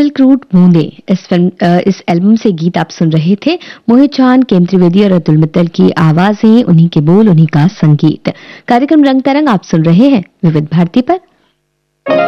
Silk route बूंदे इस album से गीत आप सुन रहे थे। मोहित चौहान, केम त्रिवेदी और अतुल मित्तल की आवाजें, उन्हीं के बोल, उन्हीं का संगीत। कार्यक्रम रंग तरंग आप सुन रहे हैं विविध भारती पर।